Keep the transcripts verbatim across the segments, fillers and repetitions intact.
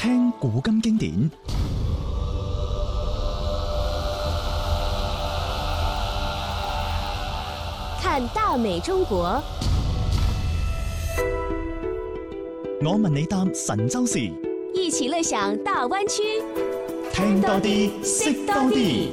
聽古今經典， 看大美中國。 我問你答神州事， 一起樂享大灣區， 聽多啲，識多啲。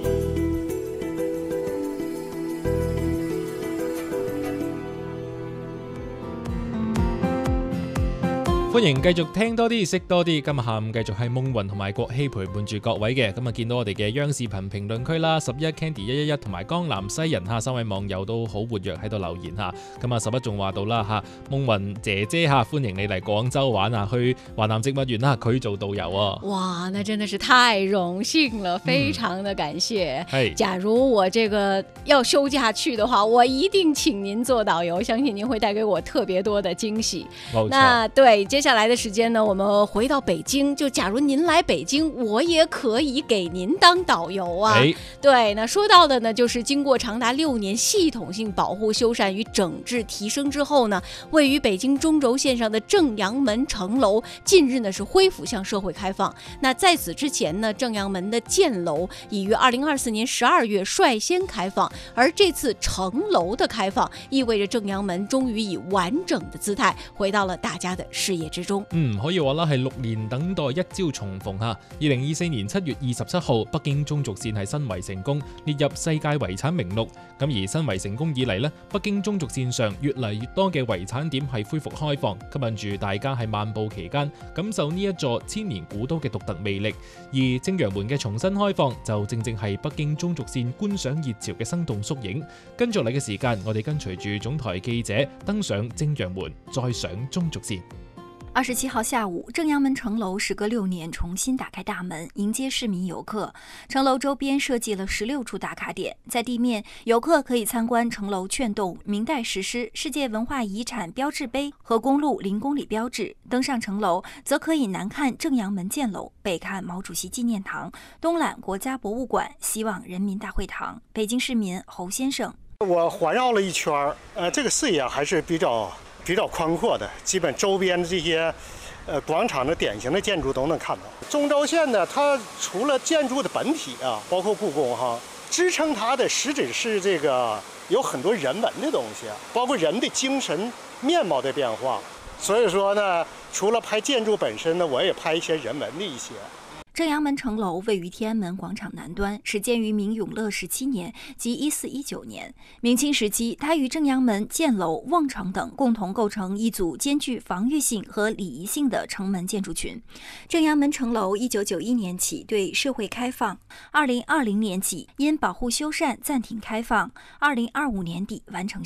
歡迎繼續聽多啲識多啲，今日下午繼續係夢雲同埋郭希陪伴住各位嘅。咁啊見到我哋嘅央視頻評論區啦，十一 Candy 一一一同埋江南西人嚇三位網友都好活躍喺度留言嚇。咁啊十一仲話到啦嚇，夢雲姐姐嚇歡迎你嚟廣州玩啊，去華南植物園啦，佢做導遊啊。 哇，那真的是太榮幸了，非常的感謝。 係、嗯， 假如我這個要休假去的話，我一定請您做導遊，相信您會帶給我特別多的驚喜。 冇錯。 那對接下來的時間呢，我們回到北京，就假如您來北京，我也可以給您當導遊啊。 哎、 對，那說到的呢，就是經過長達六年系統性保護、修繕與整治提升之後呢，位於北京中軸線上的正陽門城樓近日呢是恢復向社會開放。那在此之前呢，正陽門的箭樓已於二零二四年十二月率先開放，而這次城樓的開放，意味着正陽門終於以完整的姿態回到了大家的視野之中。 嗯，可以話啦，係六年等待一朝重逢嚇。二零二四年七月二十七號，北京中軸線係申遺成功列入世界遺產名錄。咁而申遺成功以嚟呢，北京中軸線上越嚟越多嘅遺產點係恢復開放，吸引住大家喺漫步期間感受呢一座千年古都嘅獨特魅力。而正陽門嘅重新開放就正正係北京中軸線觀賞熱潮嘅生動縮影。跟住嚟嘅時間，我哋跟隨住總台記者登上正陽門，再上中軸線。 二十七號下午，正陽門城樓時隔六年重新打開大門，迎接市民遊客。城樓周邊設計了十六處打卡點，在地面，遊客可以參觀城樓券洞、明代石獅、世界文化遺產標誌碑和公路零公里標誌。登上城樓，則可以南看正陽門箭樓，北看毛主席紀念堂，東覽國家博物館、西望人民大會堂。北京市民侯先生： 我環繞了一圈，呃，這個視野還是比較。比較寬闊的，基本周邊的這些，呃，廣場的典型的建築都能看到。中軸線呢，它除了建築的本體啊，包括故宮哈，支撐它的實質是這個有很多人文的東西，包括人的精神面貌的變化。所以說呢，除了拍建築本身呢，我也拍一些人文的一些。 正陽門城樓位於天安門廣場南端，始建於明永樂十七年即一四一九年。明清時期，它與正陽門、箭樓、望城等共同構成一組兼具防禦性和禮儀性的城門建築群。正陽門城樓一九九一年起對社會開放，二零二零年起因保護修繕暫停開放，二零二五年底完成